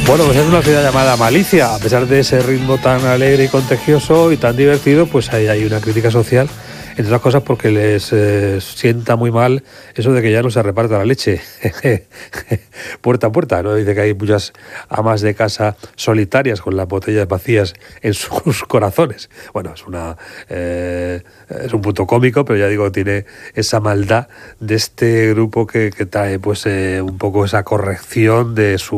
Bueno, pues es una ciudad llamada Malicia. A pesar de ese ritmo tan alegre y contagioso y tan divertido, pues hay una crítica social, entre otras cosas porque les sienta muy mal eso de que ya no se reparta la leche puerta a puerta, ¿no? Dice que hay muchas amas de casa solitarias con las botellas vacías en sus corazones. Bueno, es un punto cómico, pero ya digo, tiene esa maldad de este grupo que trae pues un poco esa corrección de su